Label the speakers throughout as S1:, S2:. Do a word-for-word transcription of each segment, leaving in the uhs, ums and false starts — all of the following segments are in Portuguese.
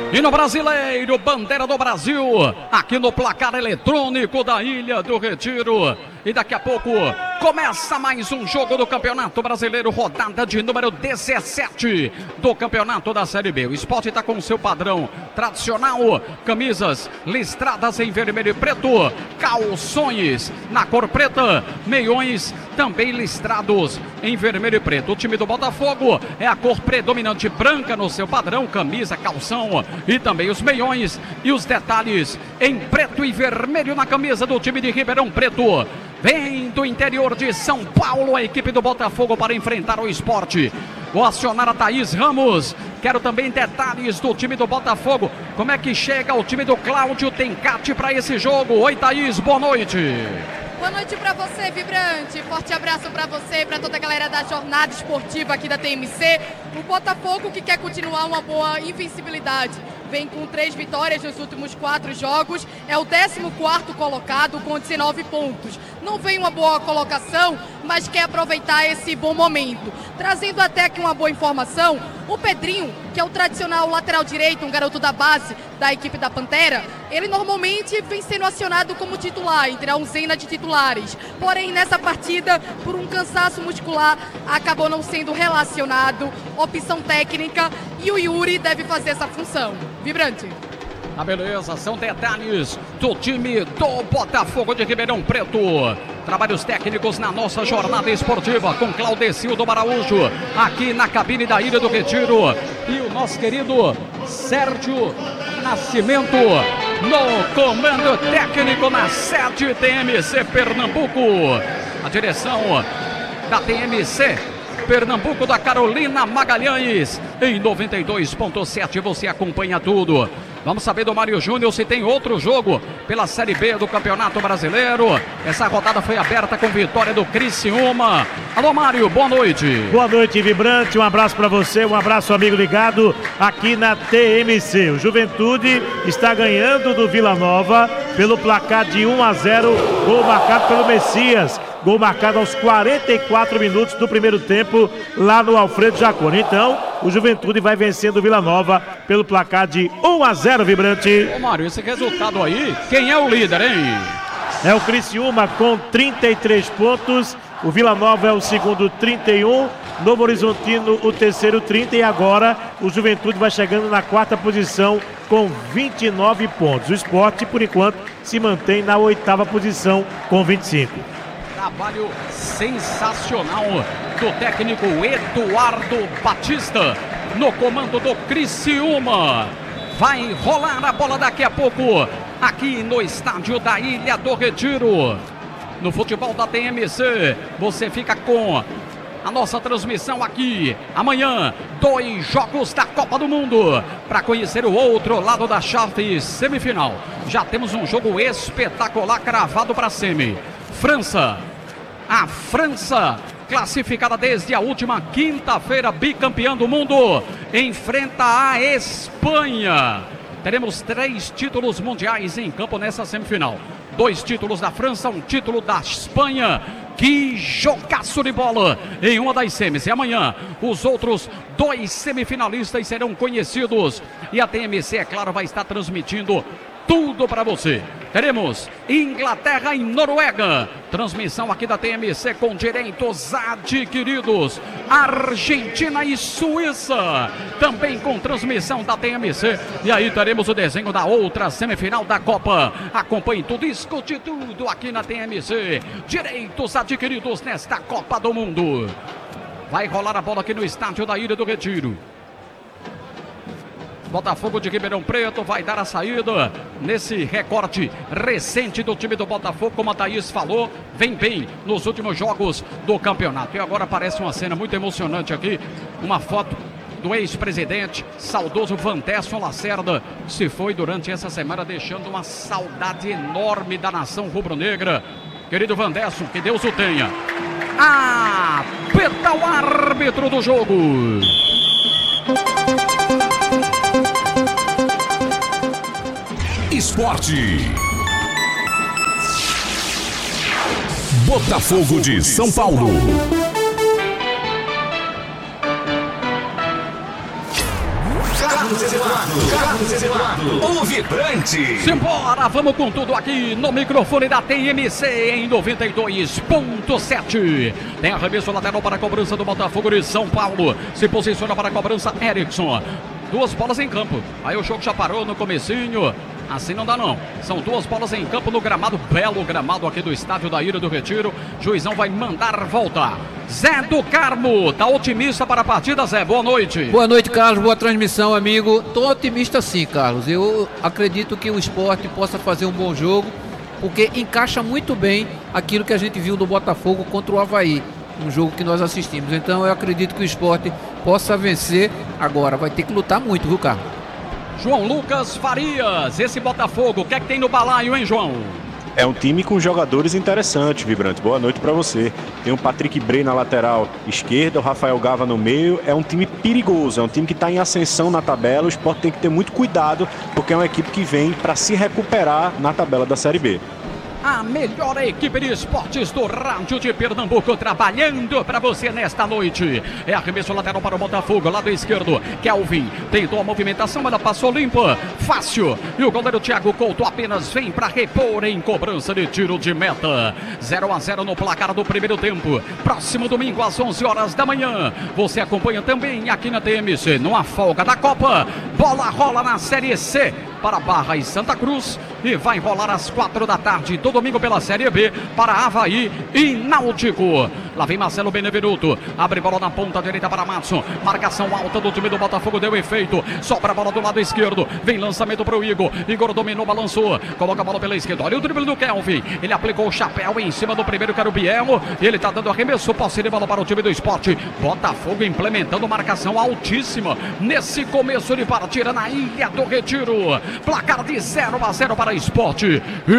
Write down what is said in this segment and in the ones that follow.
S1: E no Brasileiro, bandeira do Brasil, aqui no placar eletrônico da Ilha do Retiro. E daqui a pouco começa mais um jogo do Campeonato Brasileiro, rodada de número dezessete do Campeonato da Série B. O Sport está com o seu padrão tradicional, camisas listradas em vermelho e preto, calções na cor preta, meiões também listrados em vermelho e preto. O time do Botafogo é a cor predominante branca no seu padrão, camisa, calção e também os meiões e os detalhes em preto e vermelho na camisa do time de Ribeirão Preto. Vem do interior de São Paulo a equipe do Botafogo para enfrentar o Sport. Vou acionar a Thaís Ramos. Quero também detalhes do time do Botafogo. Como é que chega o time do Cláudio Tencati para esse jogo? Oi, Thaís, boa noite.
S2: Boa noite para você, Vibrante. Forte abraço para você e para toda a galera da jornada esportiva aqui da T M C. O Botafogo que quer continuar uma boa invencibilidade. Vem com três vitórias nos últimos quatro jogos. É o décimo quarto colocado com dezenove pontos. Não vem uma boa colocação, mas quer aproveitar esse bom momento. Trazendo até aqui uma boa informação, o Pedrinho, que é o tradicional lateral direito, um garoto da base da equipe da Pantera, ele normalmente vem sendo acionado como titular, entre a onzena de titulares. Porém, nessa partida, por um cansaço muscular, acabou não sendo relacionado. Opção técnica, e o Yuri deve fazer essa função. Vibrante.
S1: Ah, beleza, são detalhes do time do Botafogo de Ribeirão Preto. Trabalhos técnicos na nossa jornada esportiva com Claudecildo Araújo, aqui na cabine da Ilha do Retiro. E o nosso querido Sérgio Nascimento no comando técnico na sede T M C Pernambuco. A direção da T M C Pernambuco, da Carolina Magalhães. Em noventa e dois ponto sete você acompanha tudo. Vamos saber do Mário Júnior se tem outro jogo pela Série B do Campeonato Brasileiro. Essa rodada foi aberta com vitória do Criciúma. Alô, Mário, boa noite.
S3: Boa noite, Vibrante. Um abraço para você, um abraço, amigo ligado aqui na T M C. O Juventude está ganhando do Vila Nova pelo placar de um a zero. Gol marcado pelo Messias. Gol marcado aos quarenta e quatro minutos do primeiro tempo lá no Alfredo Jaconi. Então, o Juventude vai vencendo o Vila Nova pelo placar de um a zero, Vibrante.
S1: Ô, Mário, esse resultado aí, quem é o líder, hein?
S3: É o Criciúma com trinta e três pontos. O Vila Nova é o segundo, trinta e um. Novo Horizontino, o terceiro, trinta. E agora o Juventude vai chegando na quarta posição com vinte e nove pontos. O Sport, por enquanto, se mantém na oitava posição com vinte e cinco.
S1: Trabalho sensacional do técnico Eduardo Batista no comando do Criciúma. Vai rolar a bola daqui a pouco aqui no estádio da Ilha do Retiro. No futebol da T M C, você fica com a nossa transmissão aqui. Amanhã, dois jogos da Copa do Mundo para conhecer o outro lado da chave semifinal. Já temos um jogo espetacular cravado para semi. França, a França, classificada desde a última quinta-feira, bicampeã do mundo, enfrenta a Espanha. Teremos três títulos mundiais em campo nessa semifinal. Dois títulos da França, um título da Espanha. Que jogaço de bola em uma das semis. E amanhã os outros dois semifinalistas serão conhecidos. E a T M C, é claro, vai estar transmitindo tudo para você. Teremos Inglaterra e Noruega. Transmissão aqui da T M C com direitos adquiridos. Argentina e Suíça. Também com transmissão da T M C. E aí teremos o desenho da outra semifinal da Copa. Acompanhe tudo, escute tudo aqui na T M C. Direitos adquiridos nesta Copa do Mundo. Vai rolar a bola aqui no estádio da Ilha do Retiro. Botafogo de Ribeirão Preto vai dar a saída nesse recorte recente do time do Botafogo, como a Thaís falou, vem bem nos últimos jogos do campeonato. E agora aparece uma cena muito emocionante aqui, uma foto do ex-presidente, saudoso Vanderson Lacerda, que se foi durante essa semana deixando uma saudade enorme da nação rubro-negra. Querido Vanderson, que Deus o tenha. Apita o árbitro do jogo.
S4: Esporte. Botafogo de São Paulo. Carlos Eduardo, Carlos Eduardo, o vibrante.
S1: Simbora, vamos com tudo aqui no microfone da T M C em noventa e dois ponto sete. Tem arremesso lateral para a cobrança do Botafogo de São Paulo. Se posiciona para a cobrança Erickson. Duas bolas em campo. Aí o jogo já parou no comecinho. Assim não dá não. São duas bolas em campo no gramado, belo gramado aqui do estádio da Ilha do Retiro. Juizão vai mandar voltar. Zé do Carmo, tá otimista para a partida, Zé? Boa noite.
S5: Boa noite, Carlos. Boa transmissão, amigo. Tô otimista sim, Carlos. Eu acredito que o Sport possa fazer um bom jogo, porque encaixa muito bem aquilo que a gente viu do Botafogo contra o Avaí, um jogo que nós assistimos. Então eu acredito que o Sport possa vencer. Agora vai ter que lutar muito, viu, Carlos?
S1: João Lucas Farias, esse Botafogo, o que é que tem no balaio, hein, João?
S6: É um time com jogadores interessantes, Vibrante. Boa noite para você. Tem o Patrick Bray na lateral esquerda, o Rafael Gava no meio. É um time perigoso, é um time que está em ascensão na tabela. O Sport tem que ter muito cuidado, porque é uma equipe que vem para se recuperar na tabela da Série B.
S1: A melhor equipe de esportes do rádio de Pernambuco trabalhando para você nesta noite. É arremesso lateral para o Botafogo, lado esquerdo. Kelvin tentou a movimentação, ela passou limpa, fácil. E o goleiro Thiago Couto apenas vem para repor em cobrança de tiro de meta. zero a zero no placar do primeiro tempo. Próximo domingo às onze horas da manhã. Você acompanha também aqui na T M C, numa folga da Copa. Bola rola na Série C para Barra e Santa Cruz e vai rolar às quatro da tarde do domingo pela Série B para Avaí e Náutico. Lá vem Marcelo Benevenuto, abre bola na ponta direita para Matson, marcação alta do time do Botafogo, deu efeito, sobra a bola do lado esquerdo, vem lançamento para o Igor, Igor dominou, balançou, coloca a bola pela esquerda, olha o drible do Kelvin, ele aplicou o chapéu em cima do primeiro que era o Biel, e ele está dando arremesso, posse de bola para o time do Sport. Botafogo implementando marcação altíssima nesse começo de partida na Ilha do Retiro. Placar de zero a zero para Sport e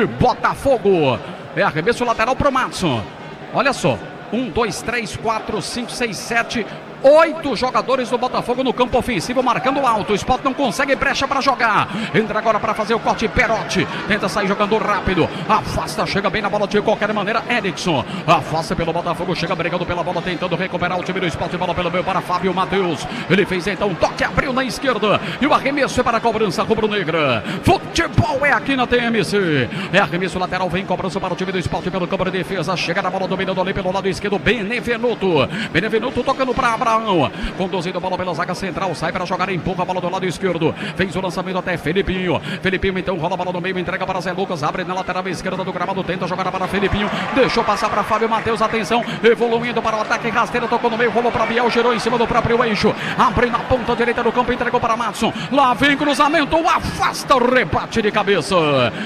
S1: Botafogo. É arremesso lateral para o Matson. Olha só, um, dois, três, quatro, cinco, seis, sete, oito jogadores do Botafogo no campo ofensivo marcando alto. O Sport não consegue brecha para jogar. Entra agora para fazer o corte. Perotti tenta sair jogando rápido. Afasta, chega bem na bola de qualquer maneira. Erickson afasta pelo Botafogo. Chega brigando pela bola, tentando recuperar o time do Sport. Bola pelo meio para Fábio Matheus. Ele fez então um toque, abriu na esquerda. E o arremesso é para a cobrança rubro-negra. Futebol é aqui na T M C. É arremesso lateral, vem cobrança para o time do Sport pelo campo de defesa. Chega na bola, dominando ali pelo lado esquerdo. Benevenuto. Benevenuto tocando para Abraão. Conduzindo a bola pela zaga central, sai para jogar, empurra a bola do lado esquerdo, fez o lançamento até Felipinho, Felipinho então rola a bola no meio, entrega para Zé Lucas, abre na lateral esquerda do gramado, tenta jogar para Felipinho, deixou passar para Fábio Matheus, atenção, evoluindo para o ataque, rasteira, tocou no meio, rolou para Biel, girou em cima do próprio eixo, abre na ponta direita do campo, entregou para Matson, lá vem cruzamento, afasta o rebate de cabeça,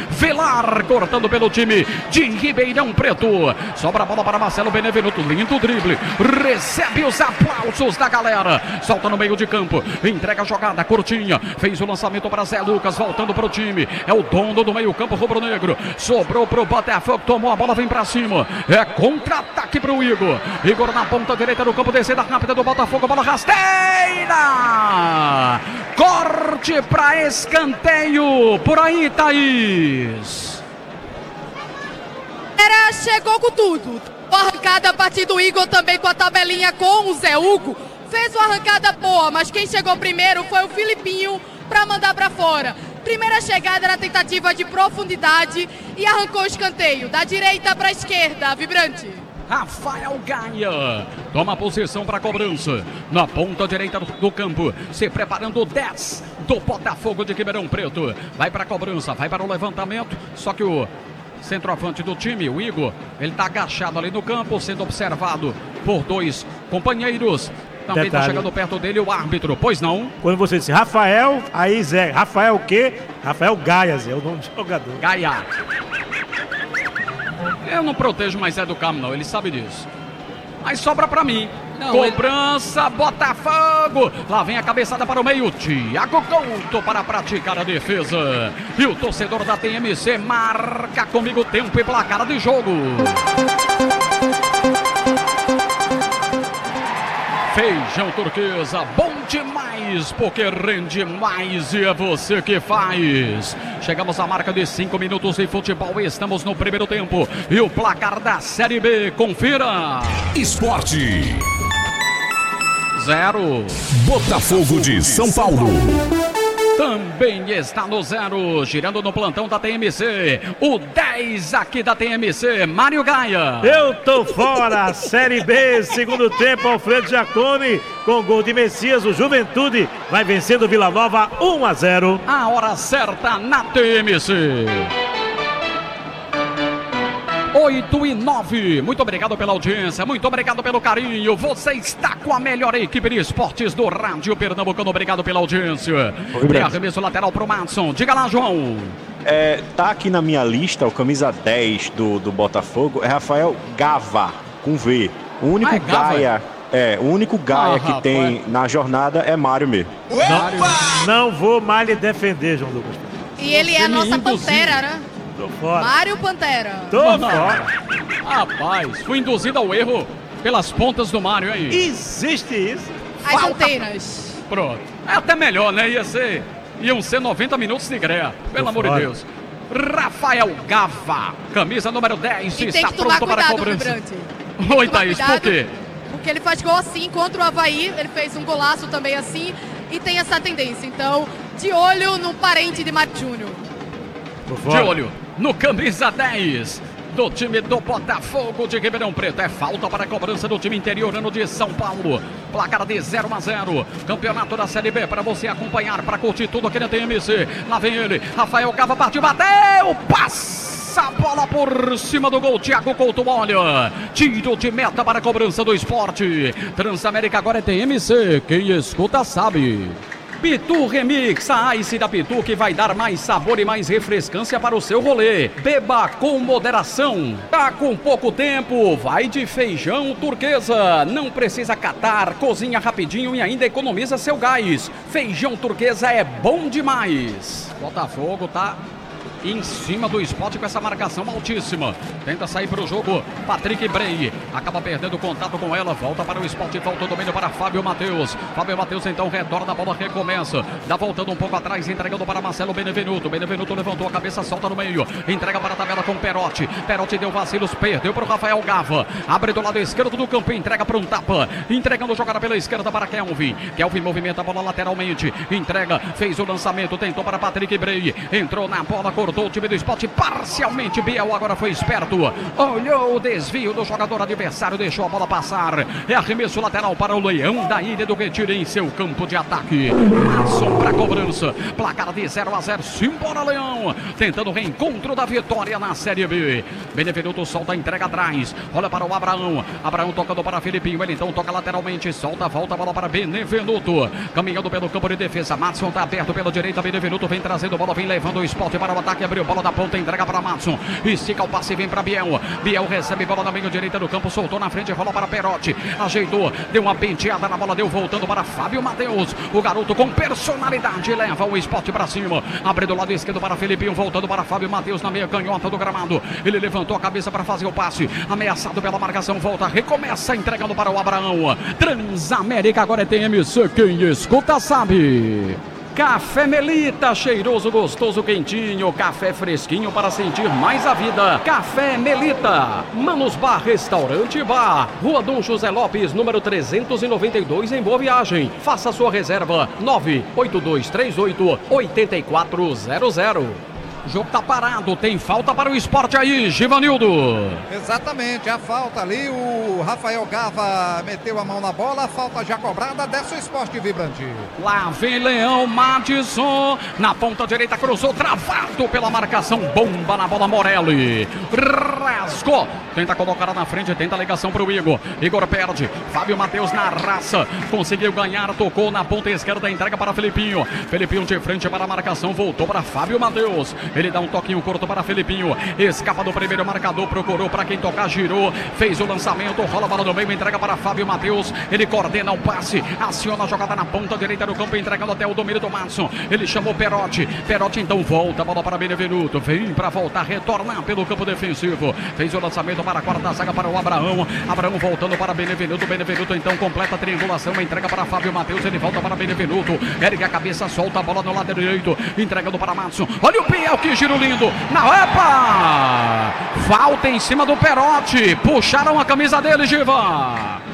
S1: Velar cortando pelo time de Ribeirão Preto, sobra a bola para Marcelo Benevenuto, lindo drible, recebe os aplausos da galera, solta no meio de campo, entrega a jogada curtinha, fez o lançamento para Zé Lucas, voltando para o time, é o dono do meio campo rubro-negro, sobrou para o Botafogo, tomou a bola, vem para cima, é contra-ataque para o Igor, Igor na ponta direita do campo, descida rápida do Botafogo, bola rasteira, corte para escanteio, por aí, Thaís.
S2: Era, chegou com tudo. Arrancada a partir do Igor também com a tabelinha com o Zé Hugo. Fez uma arrancada boa, mas quem chegou primeiro foi o Filipinho para mandar para fora. Primeira chegada na tentativa de profundidade e arrancou o escanteio. Da direita para a esquerda, Vibrante.
S1: Rafael Gaia toma posição para a cobrança na ponta direita do campo, se preparando o dez do Botafogo de Ribeirão Preto. Vai para a cobrança, vai para o levantamento, só que o centroavante do time, o Igor, ele está agachado ali no campo, sendo observado por dois companheiros. Também está chegando perto dele o árbitro, pois não?
S3: Quando você disse Rafael, aí Zé, Rafael o quê? Rafael Gaia, Zé, é o nome do jogador.
S1: Gaia. Eu não protejo mais Zé do Carmo, não, ele sabe disso. Aí sobra pra mim. Não, cobrança, ele... Botafogo. Lá vem a cabeçada para o meio. Thiago Couto para praticar a defesa. E o torcedor da T M C marca comigo tempo e placar de jogo. Feijão turquesa, bom demais, porque rende mais e é você que faz. Chegamos à marca de cinco minutos de futebol, estamos no primeiro tempo. E o placar da Série B, confira.
S4: Esporte.
S1: Zero.
S4: Botafogo de São Paulo.
S1: também está no zero, girando no plantão da T M C, o dez aqui da T M C, Mário Gaia.
S3: Eu tô fora, Série B, segundo tempo, Alfredo Jaconi, com gol de Messias, o Juventude vai vencendo o Vila Nova um a zero.
S1: A hora certa na T M C. oito e nove, muito obrigado pela audiência, muito obrigado pelo carinho, você está com a melhor equipe de esportes do rádio pernambucano, obrigado pela audiência. E arremesso lateral pro Madison, diga lá, João.
S6: É, tá aqui na minha lista, o camisa dez do, do Botafogo é Rafael Gava, com V. O único
S1: ah, é
S6: Gaia, é, o único Gaia
S1: ah,
S6: que
S1: rapaz.
S6: tem na jornada é Mário mesmo.
S3: Não, não vou mais lhe defender, João Lucas.
S2: E ele é a nossa pantera, né?
S3: Tô fora.
S2: Mário Pantera.
S3: Tô fora.
S1: Rapaz, fui induzido ao erro pelas pontas do Mário, hein?
S3: Existe isso?
S2: As
S1: Falta.
S2: antenas.
S1: Pronto. É até melhor, né? Ia ser, iam ser noventa minutos de greia, pelo
S3: Tô
S1: amor
S3: fora.
S1: de Deus. Rafael Gava, camisa número dez,
S2: E
S1: está
S2: tem que tomar
S1: pronto para a
S2: cuidado,
S1: cobrança.
S2: Vibrante.
S1: Oi,
S2: Tomar
S1: Thaís, por
S2: cuidado,
S1: quê?
S2: Porque ele faz gol assim contra o Avaí, ele fez um golaço também assim e tem essa tendência. Então, de olho no parente de Mário Júnior.
S3: Tô
S1: De
S3: fora.
S1: olho no camisa dez do time do Botafogo de Ribeirão Preto. É falta para a cobrança do time interiorano de São Paulo. Placar de zero a zero. Campeonato da Série B para você acompanhar, para curtir tudo aqui na T M C. Lá vem ele, Rafael Gava, partiu, bateu, passa a bola por cima do gol. Thiago Couto, olha, tiro de meta para a cobrança do esporte. Transamérica agora é T M C, quem escuta sabe. Pitu Remix, a Ice da Pitu que vai dar mais sabor e mais refrescância para o seu rolê. Beba com moderação. Tá com pouco tempo, vai de feijão turquesa. Não precisa catar, cozinha rapidinho e ainda economiza seu gás. Feijão turquesa é bom demais. Botafogo tá em cima do Sport com essa marcação altíssima. Tenta sair para o jogo Patrick Bray. Acaba perdendo contato com ela. Volta para o Sport. Volta o domínio para Fábio Matheus. Fábio Matheus então retorna a bola, recomeça. Dá voltando um pouco atrás, entregando para Marcelo Benevenuto. Benevenuto levantou a cabeça, solta no meio. Entrega para a tabela com Perotti. Perotti deu vacilos, perdeu para o Rafael Gava. Abre do lado esquerdo do campo, entrega para um tapa. Entregando jogada pela esquerda para Kelvin. Kelvin movimenta a bola lateralmente. Entrega, fez o lançamento, tentou para Patrick Bray. Entrou na bola, cortou o time do Sport parcialmente. Biel agora foi esperto, olhou o desvio do jogador adversário, deixou a bola passar. É arremesso lateral para o Leão da Ilha do Retiro em seu campo de ataque. Madison para cobrança, placar de zero a zero. Simbora, Leão, tentando o reencontro da vitória na Série B. Benevenuto solta, entrega atrás, olha para o Abraão. Abraão tocando para Felipinho, ele então toca lateralmente, solta, volta a bola para Benevenuto, caminhando pelo campo de defesa. Madison está aberto pela direita, Benevenuto vem trazendo bola, vem levando o Sport para o ataque. Abriu bola da ponta, entrega para Madison, estica o passe, vem para Biel. Biel recebe bola na meio direita do campo, soltou na frente, rola para Perotti, ajeitou, deu uma penteada na bola, deu voltando para Fábio Matheus. O garoto com personalidade leva o Sport para cima. Abre do lado esquerdo para Felipinho, voltando para Fábio Matheus na meia canhota do gramado. Ele levantou a cabeça para fazer o passe, ameaçado pela marcação, volta, recomeça, entregando para o Abraão. Transamérica agora é T M C, quem escuta sabe. Café Melita, cheiroso, gostoso, quentinho, café fresquinho para sentir mais a vida. Café Melita, Manos Bar, Restaurante e Bar, Rua Dom José Lopes, número trezentos e noventa e dois, em Boa Viagem. Faça sua reserva, nove oito dois três oito, oito quatro zero zero. O jogo tá parado, tem falta para o Sport aí, Givanildo.
S7: Exatamente, a falta ali, o Rafael Gava meteu a mão na bola, a falta já cobrada, desce o Sport, Vibrante.
S1: Lá vem Leão, Madison, na ponta direita, cruzou, travado pela marcação, bomba na bola, Morelli. Rasgou, tenta colocar na frente, tenta a ligação para o Igor. Igor perde, Fábio Matheus na raça, conseguiu ganhar, tocou na ponta esquerda, entrega para Felipinho. Felipinho de frente para a marcação, voltou para Fábio Matheus. Ele dá um toquinho curto para Felipinho, escapa do primeiro marcador, procurou para quem tocar, girou, fez o lançamento, rola a bola no meio, entrega para Fábio Matheus. Ele coordena o passe, aciona a jogada na ponta direita do campo, entregando até o domínio do Madison. Ele chamou Perotti, Perotti então volta a bola para Benevenuto, vem para voltar, retornar pelo campo defensivo, fez o lançamento para a quarta zaga para o Abraão. Abraão voltando para Benevenuto, Benevenuto então completa a triangulação, entrega para Fábio Matheus, ele volta para Benevenuto, ergue a cabeça, solta a bola no lado direito, entregando para Madison. Olha o Biel, que giro lindo, na epa! Falta em cima do Perotti, puxaram a camisa dele, Giva.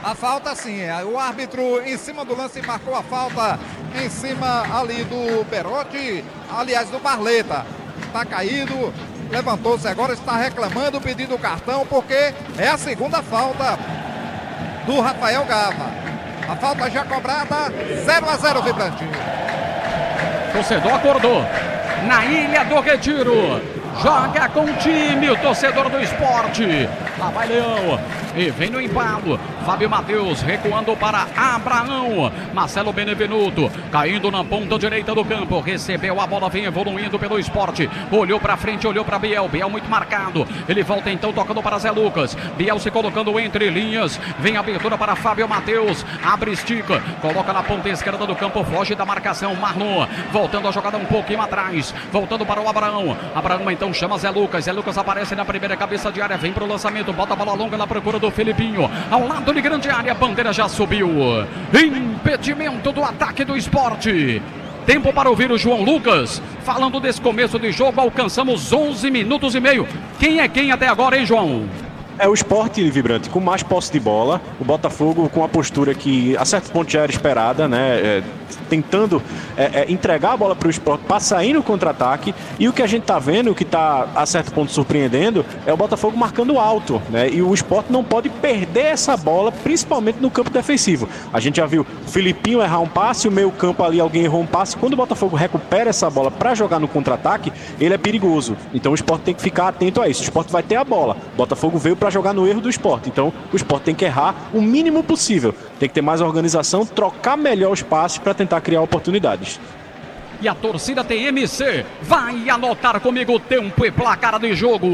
S7: A falta sim, o árbitro em cima do lance marcou a falta em cima ali do Perotti, aliás do Barleta. Tá caído, levantou-se agora, está reclamando, pedindo o cartão, porque é a segunda falta do Rafael Gava. A falta já cobrada, zero a zero, Vibrante.
S1: Torcedor acordou na Ilha do Retiro. Joga com o time, o torcedor do Esporte. Lá vai Leão e vem no embalo. Fábio Matheus recuando para Abraão. Marcelo Benevenuto caindo na ponta direita do campo. Recebeu a bola, vem evoluindo pelo Esporte. Olhou para frente, olhou para Biel. Biel muito marcado. Ele volta então tocando para Zé Lucas. Biel se colocando entre linhas. Vem a abertura para Fábio Matheus. Abre, estica. Coloca na ponta esquerda do campo. Foge da marcação. Marlon voltando a jogada um pouquinho atrás. Voltando para o Abraão. Abraão então chama Zé Lucas. Zé Lucas aparece na primeira cabeça de área. Vem para o lançamento. Bota a bola longa na procura do Felipinho. Ao lado de grande área. A bandeira já subiu. Impedimento do ataque do Esporte. Tempo para ouvir o João Lucas. Falando desse começo de jogo. Alcançamos onze minutos e meio. Quem é quem até agora, hein, João?
S6: É o Sport, Vibrante, com mais posse de bola. O Botafogo com a postura que a certo ponto já era esperada, né? É, tentando é, é, entregar a bola para o Sport para sair no contra-ataque. E o que a gente está vendo, o que está a certo ponto surpreendendo, é o Botafogo marcando alto, né? E o Sport não pode perder essa bola, principalmente no campo defensivo. A gente já viu o Filipinho errar um passe, o meio campo ali alguém errou um passe. Quando o Botafogo recupera essa bola para jogar no contra-ataque, ele é perigoso. Então o Sport tem que ficar atento a isso. O Sport vai ter a bola. O Botafogo veio para jogar no erro do Sport. Então o Sport tem que errar o mínimo possível. Tem que ter mais organização, trocar melhor os passes para tentar criar oportunidades.
S1: E a torcida T M C vai anotar comigo o tempo e placar de jogo.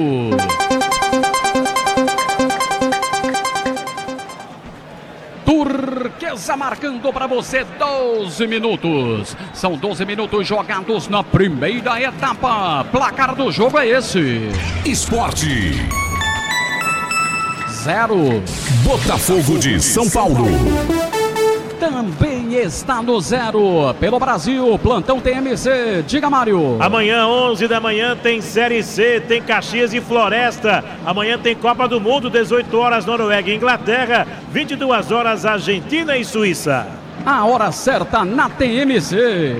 S1: Turquesa marcando para você doze minutos. São doze minutos jogados na primeira etapa. Placar do jogo é esse:
S4: Esporte
S1: zero,
S4: Botafogo de São Paulo.
S1: Também está no zero. Pelo Brasil, plantão T M C. Diga, Mário.
S3: Amanhã, onze da manhã, tem Série C, tem Caxias e Floresta. Amanhã tem Copa do Mundo, dezoito horas, Noruega e Inglaterra. vinte e duas horas, Argentina e Suíça.
S1: A hora certa na T M C.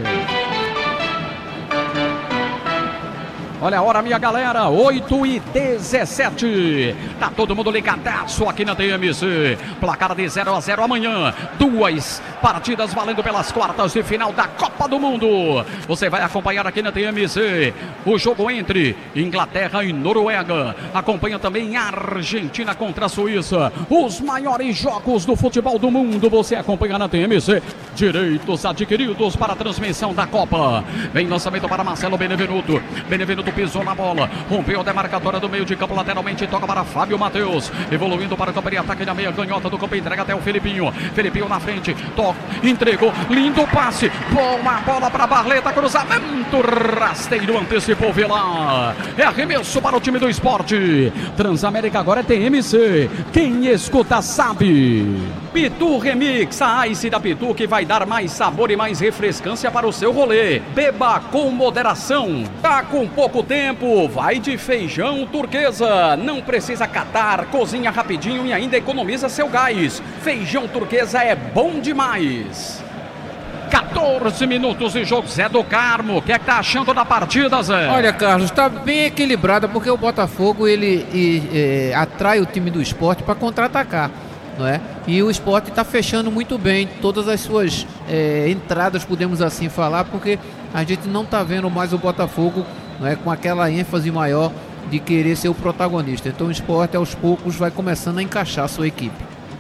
S1: Olha a hora, minha galera, oito e dezessete. Tá todo mundo ligadaço aqui na T M C. Placar de zero a zero amanhã. Duas partidas valendo pelas quartas de final da Copa do Mundo. Você vai acompanhar aqui na T M C o jogo entre Inglaterra e Noruega. Acompanha também Argentina contra a Suíça. Os maiores jogos do futebol do mundo você acompanha na T M C. Direitos adquiridos para a transmissão da Copa. Vem lançamento para Marcelo Benevenuto. Benevenuto pisou na bola, rompeu a demarcatória do meio de campo lateralmente, toca para Fábio Matheus, evoluindo para o campo de ataque na meia canhota do campo, entrega até o Felipinho, Felipinho na frente, toca, entregou, lindo passe, boa bola para Barleta, cruzamento rasteiro, antecipou Vilar, é arremesso para o time do Esporte. Transamérica agora é T M C, quem escuta sabe. Pitu Remix, a Ice da Pitu que vai dar mais sabor e mais refrescância para o seu rolê. Beba com moderação. Tá com pouco tempo, vai de Feijão Turquesa. Não precisa catar, cozinha rapidinho e ainda economiza seu gás. Feijão Turquesa é bom demais. quatorze minutos de jogo. Zé do Carmo, o que é que tá achando da partida, Zé?
S5: Olha, Carlos, tá bem equilibrada porque o Botafogo ele e, e, atrai o time do Esporte para contra-atacar, não é? E o Sport está fechando muito bem todas as suas é, entradas, podemos assim falar, porque a gente não está vendo mais o Botafogo, não é, com aquela ênfase maior de querer ser o protagonista. Então o Sport aos poucos vai começando a encaixar a sua equipe.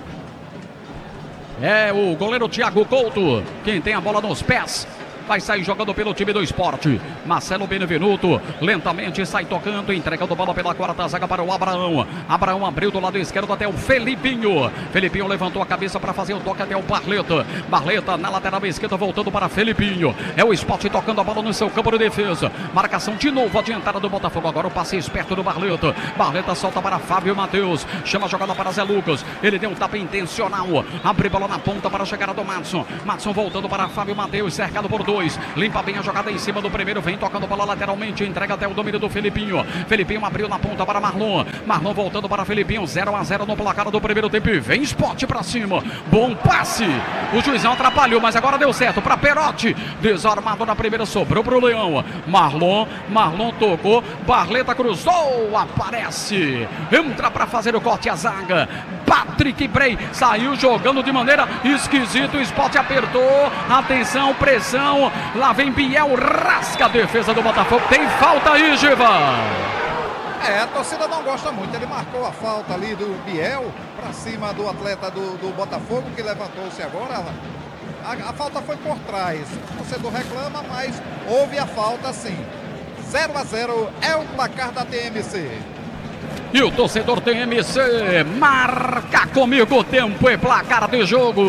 S1: É o goleiro Thiago Couto quem tem a bola nos pés. Vai sair jogando pelo time do Esporte. Marcelo Benevenuto lentamente sai tocando, entregando bola pela quarta zaga para o Abraão. Abraão abriu do lado esquerdo até o Felipinho. Felipinho levantou a cabeça para fazer o toque até o Barleta. Barleta na lateral esquerda voltando para Felipinho. É o Esporte tocando a bola no seu campo de defesa. Marcação de novo adiantada do Botafogo. Agora o passe esperto do Barleta. Barleta solta para Fábio Matheus. Chama a jogada para Zé Lucas. Ele deu um tapa intencional. Abre bola na ponta para a chegada do Madson. Madson voltando para Fábio Matheus, cercado por dois. dois. Limpa bem a jogada em cima do primeiro. Vem tocando bola lateralmente. Entrega até o domínio do Felipinho. Felipinho abriu na ponta para Marlon. Marlon voltando para Felipinho. zero a zero no placar do primeiro tempo. E vem Sport para cima. Bom passe. O juizão atrapalhou, mas agora deu certo para Perotti. Desarmado na primeira. Sobrou para o Leão. Marlon. Marlon tocou. Barleta cruzou. Aparece. Entra para fazer o corte a zaga. Patrick Bray saiu jogando de maneira esquisita. O Sport apertou. Atenção, pressão. Lá vem Biel. Rasca a defesa do Botafogo. Tem falta aí, Giva.
S7: É, a torcida não gosta muito. Ele marcou a falta ali do Biel para cima do atleta do, do Botafogo, que levantou-se agora. A, a falta foi por trás. O torcedor reclama, mas houve a falta sim. zero a zero é o placar da T M C.
S1: E o torcedor T M C marca comigo o tempo e placar de jogo.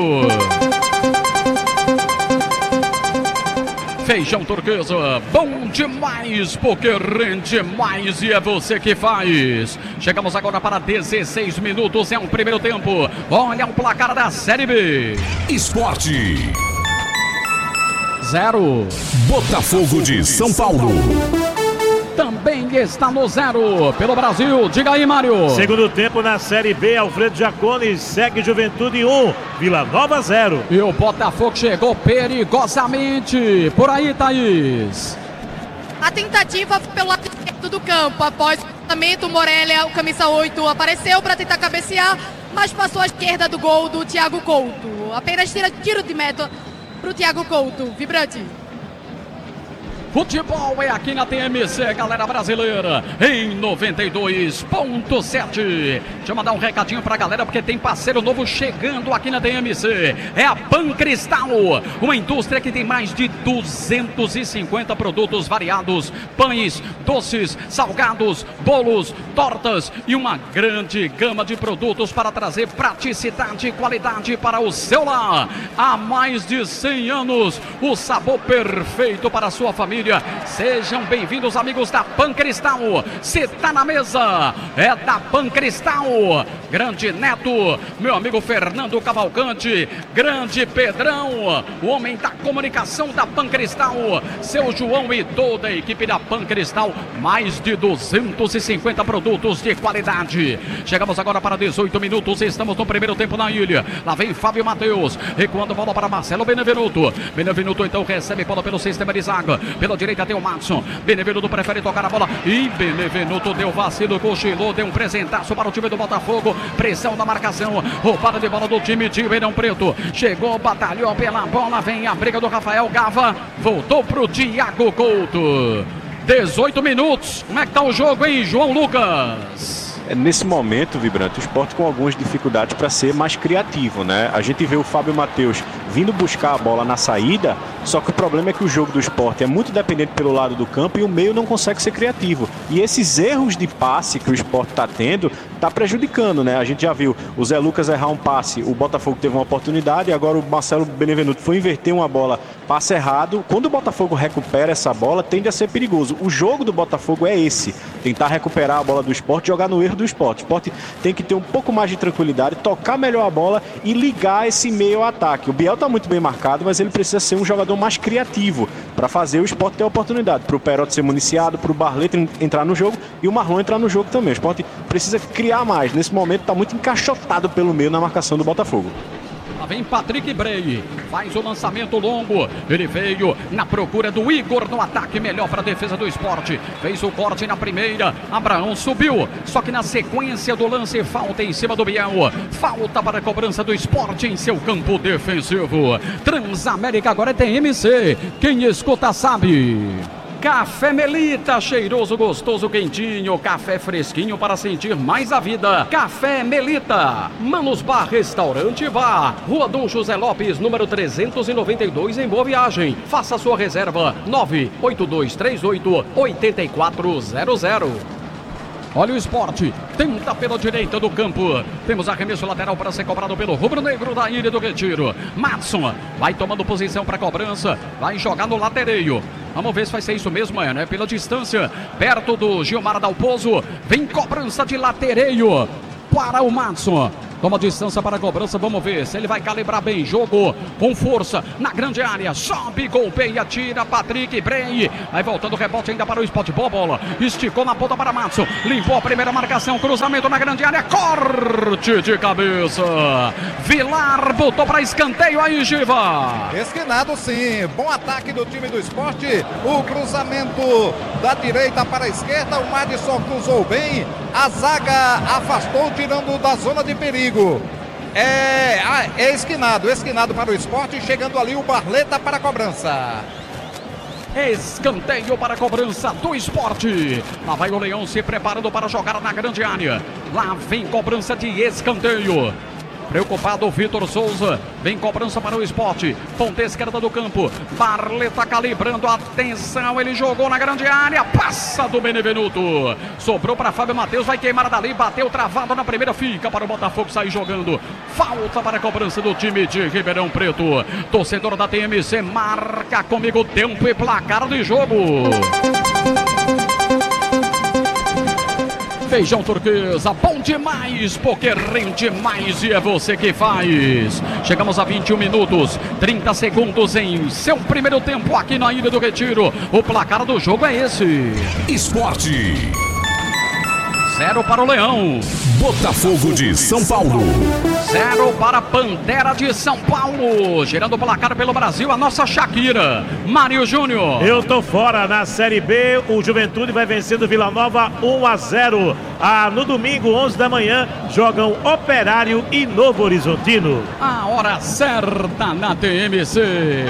S1: Feijão Turquesa, bom demais, porque rende mais e é você que faz. Chegamos agora para dezesseis minutos, é um primeiro tempo. Olha o placar da Série B.
S4: Esporte.
S1: Zero.
S4: Botafogo de São Paulo.
S1: Também está no zero pelo Brasil. Diga aí, Mário.
S3: Segundo tempo na Série B, Alfredo Jaconi segue Juventude um, Vila Nova zero.
S1: E o Botafogo chegou perigosamente. Por aí, Thaís.
S2: A tentativa pelo lado esquerdo do campo. Após o lançamento, o Morelia, o camisa oito, apareceu para tentar cabecear, mas passou à esquerda do gol do Thiago Couto. Apenas tira tiro de meta para o Thiago Couto. Vibrante.
S1: Futebol é aqui na T M C, galera brasileira, em noventa e dois ponto sete. Deixa eu mandar um recadinho pra galera, porque tem parceiro novo chegando aqui na T M C. É a Pancristal, uma indústria que tem mais de duzentos e cinquenta produtos variados. Pães, doces, salgados, bolos, tortas e uma grande gama de produtos para trazer praticidade e qualidade para o seu lar. Há mais de cem anos, o sabor perfeito para a sua família. Sejam bem-vindos, amigos da Pancristal. Se tá na mesa, é da Pancristal. Grande Neto, meu amigo Fernando Cavalcante, grande Pedrão, o homem da comunicação da Pancristal, seu João e toda a equipe da Pancristal. Mais de duzentos e cinquenta produtos de qualidade. Chegamos agora para dezoito minutos, estamos no primeiro tempo na ilha. Lá vem Fábio Matheus, recuando bola para Marcelo Benevenuto. Benevenuto então recebe bola pelo sistema de zaga. Pela direita tem o Matson. Benevenuto prefere tocar a bola. E Benevenuto deu vacilo, cochilou, deu um presentaço para o time do Botafogo. Pressão na marcação. Roubada de bola do time de Ribeirão Preto. Chegou, batalhou pela bola. Vem a briga do Rafael Gava. Voltou pro Thiago Couto. dezoito minutos. Como é que tá o jogo, hein, João Lucas?
S6: É, nesse momento, Vibrante, o Sport com algumas dificuldades para ser mais criativo, né? A gente vê o Fábio Matheus vindo buscar a bola na saída, só que o problema é que o jogo do Sport é muito dependente pelo lado do campo e o meio não consegue ser criativo. E esses erros de passe que o Sport está tendo, está prejudicando, né? A gente já viu o Zé Lucas errar um passe, o Botafogo teve uma oportunidade e agora o Marcelo Benevenuto foi inverter uma bola, passe errado. Quando o Botafogo recupera essa bola, tende a ser perigoso. O jogo do Botafogo é esse, tentar recuperar a bola do Sport, jogar no erro do Sport. O Sport tem que ter um pouco mais de tranquilidade, tocar melhor a bola e ligar esse meio ao ataque. O Biel está muito bem marcado, mas ele precisa ser um jogador mais criativo para fazer o Sport ter a oportunidade, para o Perotti ser municiado, para o Barleta entrar no jogo e o Marlon entrar no jogo também. O Sport precisa criar mais. Nesse momento está muito encaixotado pelo meio na marcação do Botafogo.
S1: Lá vem Patrick Bray, faz o lançamento longo, ele veio na procura do Igor no ataque, melhor para a defesa do Sport, fez o corte na primeira, Abraão subiu, só que na sequência do lance, falta em cima do Biel, falta para a cobrança do Sport em seu campo defensivo. Transamérica agora é T M C, quem escuta sabe. Café Melita, cheiroso, gostoso, quentinho, café fresquinho para sentir mais a vida. Café Melita, Manos Bar, Restaurante Bar, Rua Dom José Lopes, número trezentos e noventa e dois, em Boa Viagem. Faça sua reserva, nove oito dois três oito, oito quatro zero zero. Olha o Sport, tenta pela direita do campo. Temos arremesso lateral para ser cobrado pelo rubro-negro da Ilha do Retiro. Matson vai tomando posição para cobrança, vai jogar no latereio. Vamos ver se vai ser isso mesmo, é, né? Pela distância, perto do Gilmar Dalpozo. Vem cobrança de latereio para o Matson. Toma distância para a cobrança, vamos ver se ele vai calibrar bem. Jogo com força na grande área. Sobe, golpeia, tira. Patrick Bray. Vai voltando o rebote ainda para o Sport. Boa bola. Esticou na ponta para Matson. Limpou a primeira marcação. Cruzamento na grande área. Corte de cabeça. Vilar botou para escanteio aí, Giva.
S7: Esquinado sim. Bom ataque do time do Sport. O cruzamento da direita para a esquerda. O Madison cruzou bem. A zaga afastou, tirando da zona de perigo. É, é esquinado, esquinado para o Sport, chegando ali o Barleta para a cobrança.
S1: Escanteio para a cobrança do Sport. Lá vai o Leão se preparando para jogar na grande área. Lá vem cobrança de escanteio. Preocupado o Vitor Souza. Vem cobrança para o Sport. Ponta esquerda do campo. Barleta calibrando. Atenção, ele jogou na grande área. Passa do Benevenuto. Sobrou para Fábio Matheus. Vai queimar dali. Bateu travado na primeira. Fica para o Botafogo sair jogando. Falta para a cobrança do time de Ribeirão Preto. Torcedor da T M C marca comigo tempo e placar de jogo. Feijão Turquesa, bom demais, porque rende mais e é você que faz. Chegamos a vinte e um minutos, trinta segundos em seu primeiro tempo aqui na Ilha do Retiro. O placar do jogo é esse.
S4: Esporte.
S1: Zero para o Leão.
S4: Botafogo de São Paulo.
S1: Zero para a Pantera de São Paulo. Gerando o placar pelo Brasil, a nossa Shakira. Mário Júnior.
S3: Eu tô fora na Série B. O Juventude vai vencendo Vila Nova um a zero. Ah, no domingo, onze da manhã, jogam Operário e Novo Horizontino.
S1: A hora certa na T M C.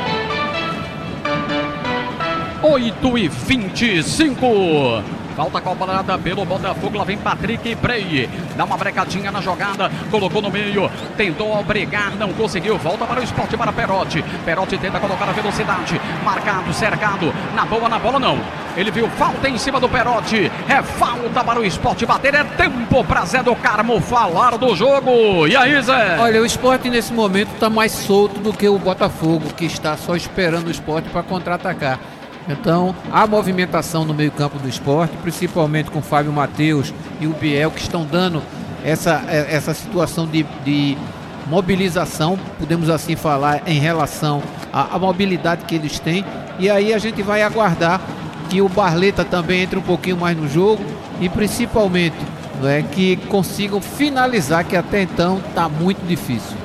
S1: oito e vinte e cinco. Falta cobrada pelo Botafogo, lá vem Patrick Bray, dá uma brecadinha na jogada, colocou no meio, tentou obrigar, não conseguiu, volta para o Sport, para Perotti, Perotti tenta colocar a velocidade, marcado, cercado, na boa, na bola não, ele viu falta em cima do Perotti, é falta para o Sport bater, é tempo para Zé do Carmo falar do jogo, e aí Zé?
S5: Olha, o Sport nesse momento está mais solto do que o Botafogo, que está só esperando o Sport para contra-atacar. Então, a movimentação no meio-campo do Sport, principalmente com o Fábio Matheus e o Biel, que estão dando essa, essa situação de, de mobilização, podemos assim falar, em relação à, à mobilidade que eles têm. E aí a gente vai aguardar que o Barleta também entre um pouquinho mais no jogo e principalmente, não é, que consigam finalizar, que até então está muito difícil.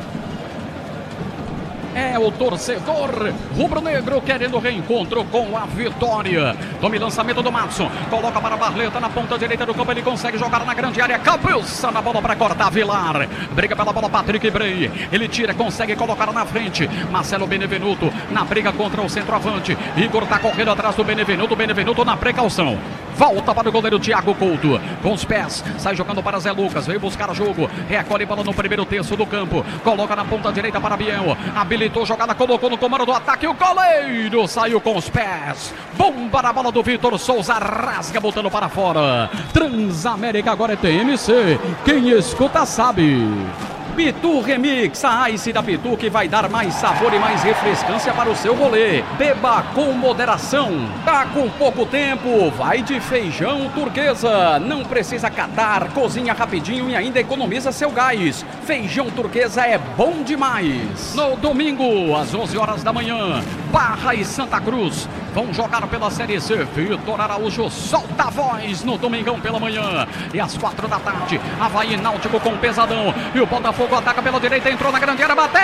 S1: É o torcedor rubro-negro querendo reencontro com a vitória. Tome lançamento do Matson. Coloca para a Barleta na ponta direita do campo. Ele consegue jogar na grande área. Cabeça na bola para cortar Vilar. Briga pela bola Patrick Bray. Ele tira, consegue colocar na frente. Marcelo Benevenuto na briga contra o centroavante. Igor tá correndo atrás do Benevenuto. Benevenuto na precaução. Volta para o goleiro Thiago Couto. Com os pés. Sai jogando para Zé Lucas. Veio buscar jogo. Recolhe bola no primeiro terço do campo. Coloca na ponta direita para Biel. Habilitou jogada. Colocou no comando do ataque. O goleiro saiu com os pés. Bomba na bola do Vitor Souza. Rasga botando para fora. Transamérica agora é T M C. Quem escuta sabe. Pitu Remix, a Ice da Pitu que vai dar mais sabor e mais refrescância para o seu rolê. Beba com moderação. Tá com pouco tempo, vai de Feijão Turquesa. Não precisa catar, cozinha rapidinho e ainda economiza seu gás. Feijão Turquesa é bom demais. No domingo, às onze horas da manhã, Barra e Santa Cruz vão jogar pela Série C. Vitor Araújo solta a voz no domingão pela manhã. E às quatro da tarde, Avaí Náutico com Pesadão. E o Botafogo ataca pela direita, entrou na grande área, bateu!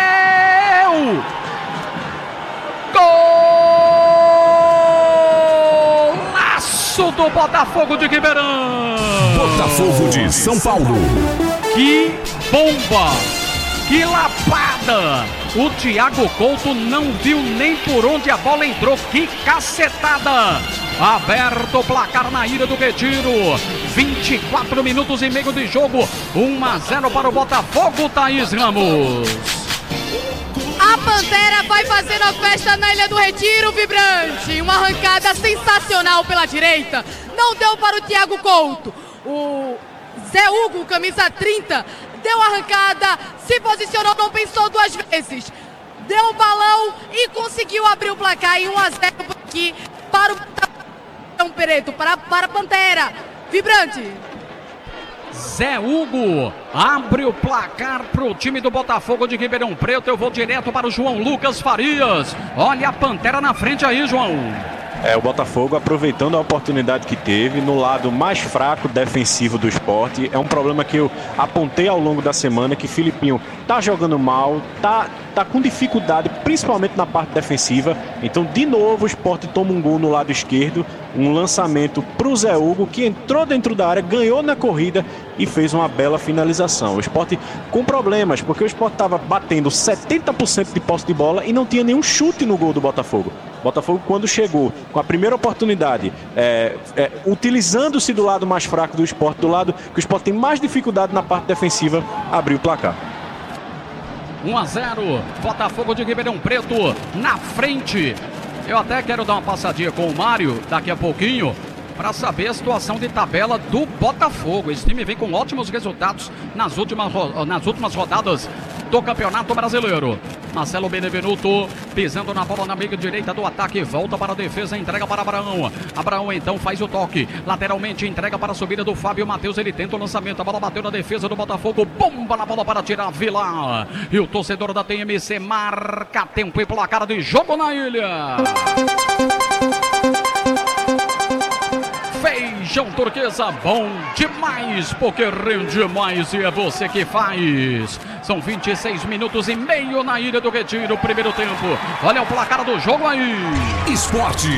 S1: Golaço do Botafogo de Ribeirão!
S4: Botafogo de São Paulo.
S1: Que bomba! Que lapada! O Thiago Couto não viu nem por onde a bola entrou. Que cacetada! Aberto o placar na Ilha do Retiro. vinte e quatro minutos e meio de jogo. um a zero para o Botafogo, Thaís Ramos.
S2: A Pantera vai fazendo a festa na Ilha do Retiro, vibrante. Uma arrancada sensacional pela direita. Não deu para o Thiago Couto. O Zé Hugo, camisa trinta, deu a arrancada, se posicionou, não pensou duas vezes. Deu o balão e conseguiu abrir o placar em um a zero aqui para o Pereto, para, para a Pantera. Vibrante.
S1: Zé Hugo abre o placar para o time do Botafogo de Ribeirão Preto. Eu vou direto para o João Lucas Farias. Olha a Pantera na frente aí, João.
S6: É, o Botafogo aproveitando a oportunidade que teve no lado mais fraco defensivo do Sport. É um problema que eu apontei ao longo da semana, que Filipinho tá jogando mal, tá, tá com dificuldade, principalmente na parte defensiva. Então, de novo, o Sport toma um gol no lado esquerdo, um lançamento pro Zé Hugo, que entrou dentro da área, ganhou na corrida e fez uma bela finalização. O Sport com problemas, porque o Sport estava batendo setenta por cento de posse de bola e não tinha nenhum chute no gol do Botafogo. Botafogo, quando chegou com a primeira oportunidade, é, é, utilizando-se do lado mais fraco do Sport, do lado que o Sport tem mais dificuldade na parte defensiva, abriu o placar.
S1: um a zero, Botafogo de Ribeirão Preto na frente. Eu até quero dar uma passadinha com o Mário daqui a pouquinho para saber a situação de tabela do Botafogo. Esse time vem com ótimos resultados nas últimas, nas últimas rodadas do Campeonato Brasileiro. Marcelo Benevenuto pisando na bola na meia direita do ataque, volta para a defesa, entrega para Abraão. Abraão então faz o toque, lateralmente entrega para a subida do Fábio Matheus, ele tenta o lançamento, a bola bateu na defesa do Botafogo, bomba na bola para tirar Vila. E o torcedor da T M C marca tempo e placar de jogo na ilha. Feijão turquesa, bom demais, porque rende mais e é você que faz. São vinte e seis minutos e meio na Ilha do Retiro, primeiro tempo. Olha o placar do jogo aí.
S4: Esporte.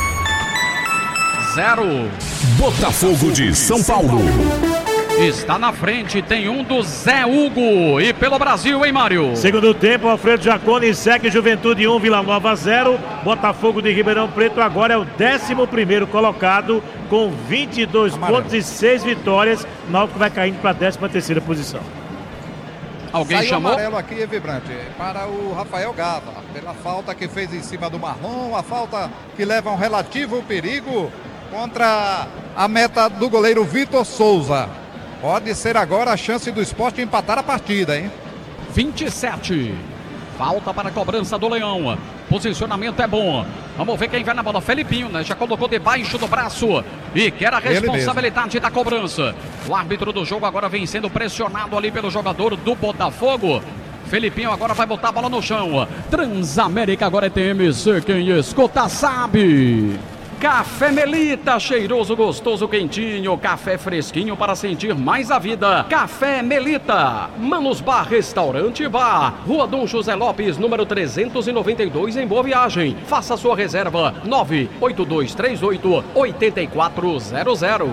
S1: Zero.
S4: Botafogo de São Paulo.
S1: Está na frente, tem um do Zé Hugo. E pelo Brasil, hein, Mário?
S3: Segundo tempo, Alfredo Jaconi segue Juventude um, Vila Nova zero. Botafogo de Ribeirão Preto agora é o décimo primeiro colocado com vinte e dois
S7: Amarelo.
S3: pontos e seis vitórias. Náutico vai caindo para a décima terceira posição.
S1: Alguém
S7: Saiu
S1: chamou?
S7: amarelo aqui, Vibrante, para o Rafael Gava, pela falta que fez em cima do Marlon, a falta que leva a um relativo perigo contra a meta do goleiro Vitor Souza. Pode ser agora a chance do Sport empatar a partida, hein?
S1: vinte e sete. Falta para a cobrança do Leão. Posicionamento é bom. Vamos ver quem vai na bola. Felipinho, né? Já colocou debaixo do braço e quer a responsabilidade da cobrança. O árbitro do jogo agora vem sendo pressionado ali pelo jogador do Botafogo. Felipinho agora vai botar a bola no chão. Transamérica agora é T M C. Quem escuta sabe. Café Melita, cheiroso, gostoso, quentinho, café fresquinho para sentir mais a vida. Café Melita, Manos Bar, Restaurante Bar, Rua Dom José Lopes, número trezentos e noventa e dois, em Boa Viagem. Faça sua reserva, nove oito dois três oito, oito quatro zero zero.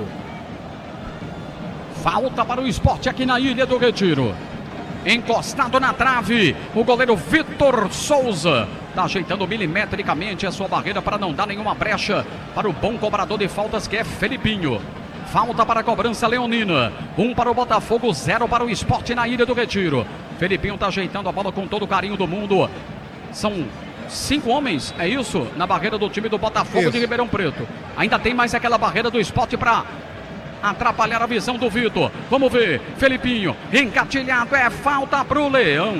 S1: Falta para o Sport aqui na Ilha do Retiro. Encostado na trave, o goleiro Vitor Souza está ajeitando milimetricamente a sua barreira para não dar nenhuma brecha para o bom cobrador de faltas, que é Felipinho. Falta para a cobrança leonina. Um para o Botafogo, zero para o Sport na Ilha do Retiro. Felipinho está ajeitando a bola com todo o carinho do mundo. São cinco homens, é isso? Na barreira do time do Botafogo
S7: isso.
S1: de Ribeirão Preto. Ainda tem mais aquela barreira do Sport para atrapalhar a visão do Vitor. Vamos ver, Felipinho engatilhado, é falta pro Leão.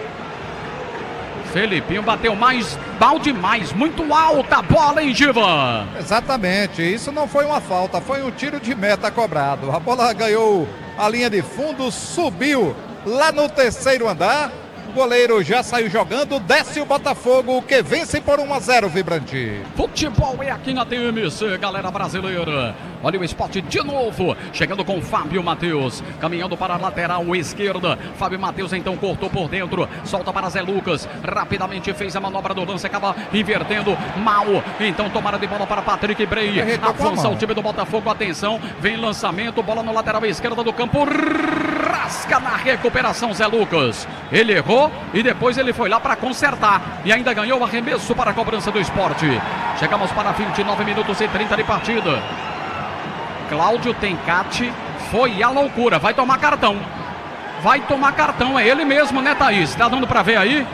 S1: Felipinho bateu mais, mal demais, muito alta a bola, hein, Giva?
S7: Exatamente, isso não foi uma falta, foi um tiro de meta cobrado. A bola ganhou a linha de fundo, subiu lá no terceiro andar. O goleiro já saiu jogando, desce o Botafogo, que vence por um a zero, Vibrante.
S1: Futebol é aqui na T M C, galera brasileira. Olha o Sport de novo, chegando com Fábio Matheus, caminhando para a lateral esquerda. Fábio Matheus então cortou por dentro, solta para Zé Lucas, rapidamente fez a manobra do lance, acaba invertendo mal. Então tomada de bola para Patrick Bray, avança o time do Botafogo, atenção, vem lançamento, bola no lateral esquerda do campo, rasca na recuperação Zé Lucas. Ele errou e depois ele foi lá para consertar e ainda ganhou o arremesso para a cobrança do Sport. Chegamos para vinte e nove minutos e trinta de partida. Cláudio Tencati foi a loucura, vai tomar cartão. Vai tomar cartão, é ele mesmo, né, Thaís? Tá dando para ver aí?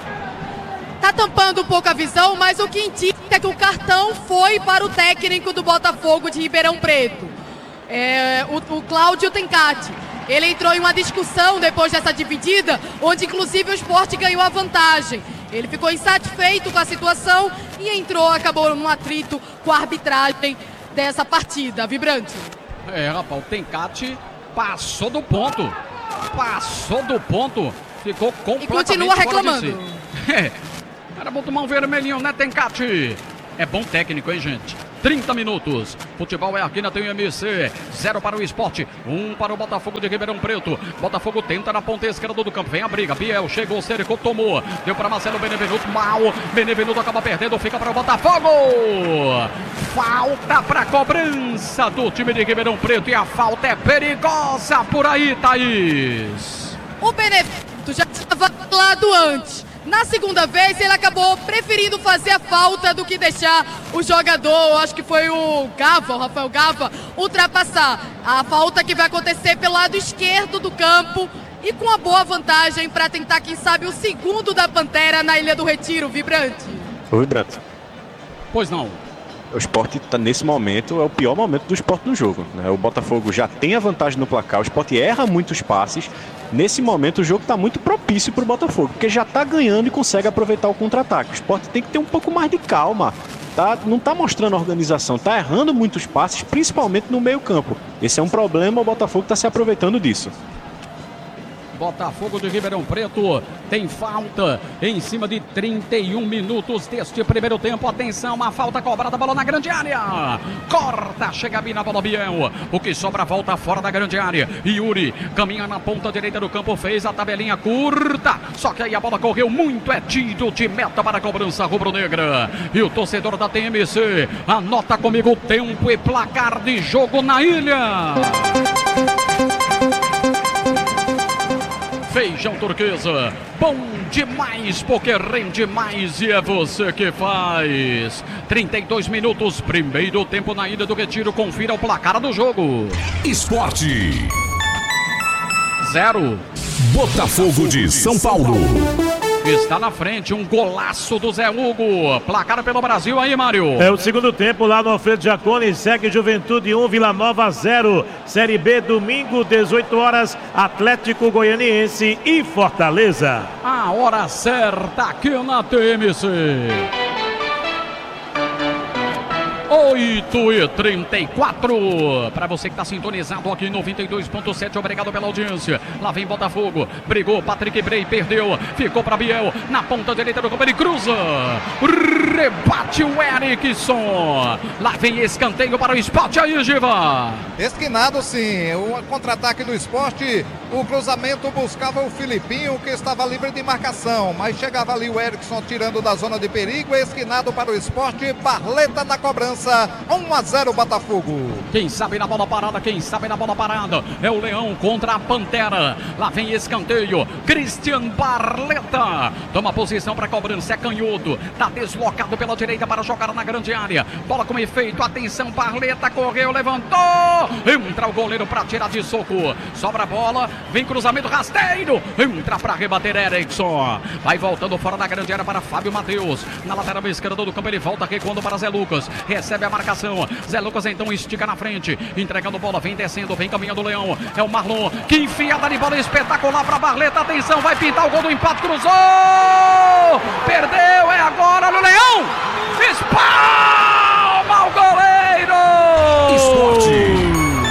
S2: Tá tampando um pouco a visão, mas o que indica é que o cartão foi para o técnico do Botafogo de Ribeirão Preto, é, o, o Cláudio Tencati. Ele entrou em uma discussão depois dessa dividida, onde inclusive o Sport ganhou a vantagem. Ele ficou insatisfeito com a situação e entrou, acabou num atrito com a arbitragem dessa partida. Vibrante.
S1: É, rapaz, o Tencati Passou do ponto. Passou do ponto. Ficou completamente
S2: e continua reclamando.
S1: É, era bom tomar um vermelhinho, né, Tencati? É bom técnico, hein, gente? trinta minutos. Futebol é aqui na T M C. Zero para o Sport, um para o Botafogo de Ribeirão Preto. Botafogo tenta na ponta esquerda do campo. Vem a briga. Biel chegou, cercou, tomou. Deu para Marcelo Benevenuto. Mal. Benevenuto acaba perdendo. Fica para o Botafogo. Falta para cobrança do time de Ribeirão Preto. E a falta é perigosa por aí, Thaís.
S2: O Benevenuto já estava do lado antes. Na segunda vez, ele acabou preferindo fazer a falta do que deixar o jogador, acho que foi o Gava, o Rafael Gava, ultrapassar. A falta que vai acontecer pelo lado esquerdo do campo e com a boa vantagem para tentar, quem sabe, o segundo da Pantera na Ilha do Retiro, Vibrante.
S6: Ô, Vibrante.
S1: Pois não.
S6: O Sport tá nesse momento, é o pior momento do Sport no jogo, né? O Botafogo já tem a vantagem no placar, o Sport erra muitos passes. Nesse momento o jogo está muito propício para o Botafogo, porque já está ganhando e consegue aproveitar o contra-ataque. O Sport tem que ter um pouco mais de calma. Tá, não está mostrando organização, está errando muitos passes, principalmente no meio campo. Esse é um problema, o Botafogo está se aproveitando disso.
S1: Botafogo de Ribeirão Preto tem falta em cima de trinta e um minutos deste primeiro tempo. Atenção, uma falta cobrada, bola na grande área. Corta, chega bem na bola Biel. O que sobra volta fora da grande área. Yuri caminha na ponta direita do campo, fez a tabelinha curta. Só que aí a bola correu muito, é tiro de meta para a cobrança rubro-negra. E o torcedor da T M C anota comigo o tempo e placar de jogo na ilha. Feijão Turquesa, bom demais porque rende mais e é você que faz. trinta e dois minutos, primeiro tempo na Ilha do Retiro, confira o placar do jogo.
S4: Esporte.
S1: Zero.
S4: Botafogo de São Paulo.
S1: Está na frente, um golaço do Zé Hugo. Placar pelo Brasil aí, Mário.
S3: É o segundo tempo lá no Alfredo Jaconi. Segue Juventude um, Vila Nova zero. Série B, domingo, dezoito horas, Atlético Goianiense e Fortaleza.
S1: A hora certa aqui na T M C. oito e trinta e quatro. Para você que está sintonizado aqui em noventa e dois ponto sete, obrigado pela audiência. Lá vem Botafogo, brigou, Patrick Bray perdeu, ficou para Biel, na ponta direita do campo, ele cruza, rebate o Erickson. Lá vem escanteio para o Sport aí, Giva.
S7: Esquinado sim, o contra-ataque do Sport, o cruzamento buscava o Filipinho, que estava livre de marcação, mas chegava ali o Erickson tirando da zona de perigo, esquinado para o Sport, Barleta na cobrança. um a zero Botafogo.
S1: Quem sabe na bola parada, quem sabe na bola parada é o Leão contra a Pantera. Lá vem escanteio, Christian Barleta toma posição para cobrança, é canhoto, tá deslocado pela direita para jogar na grande área, bola com efeito, atenção, Barleta correu, levantou, entra o goleiro para tirar de soco, sobra a bola, vem cruzamento rasteiro, entra para rebater Erickson, vai voltando fora da grande área para Fábio Matheus, na lateral esquerda do campo ele volta recuando para Zé Lucas, recebe a marcação, Zé Lucas então estica na frente, entregando bola, vem descendo, vem caminhando o Leão, é o Marlon, que enfiada de bola espetacular para Barleta, atenção, vai pintar o gol do empate, cruzou, perdeu, é agora no Leão, espalma o goleiro,
S4: Esporte.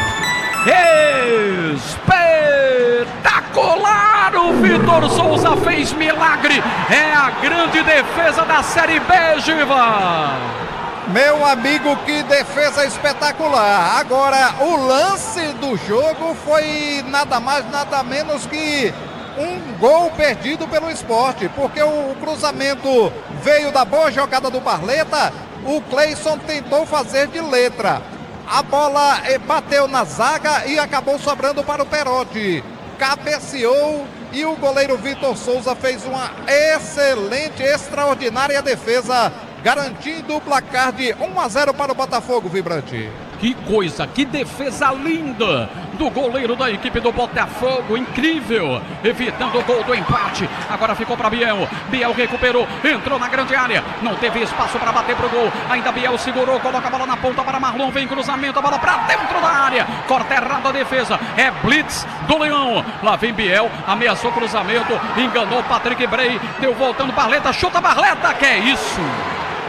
S1: Espetacular, o Vitor Souza fez milagre, é a grande defesa da Série B, Giva.
S7: Meu amigo, que defesa espetacular. Agora, o lance do jogo foi nada mais, nada menos que um gol perdido pelo Sport, porque o cruzamento veio da boa jogada do Barleta, o Cleison tentou fazer de letra. A bola bateu na zaga e acabou sobrando para o Perotti. Cabeceou e o goleiro Vitor Souza fez uma excelente, extraordinária defesa, garantindo o placar de um a zero para o Botafogo, Vibrante.
S1: Que coisa, que defesa linda do goleiro da equipe do Botafogo, incrível, evitando o gol do empate. Agora ficou para Biel, Biel recuperou, entrou na grande área, não teve espaço para bater pro gol, ainda Biel segurou, coloca a bola na ponta para Marlon, vem cruzamento, a bola para dentro da área, corta errado a defesa, é blitz do Leão, lá vem Biel, ameaçou cruzamento, enganou Patrick Bray, deu voltando Barleta, chuta Barleta, que é isso?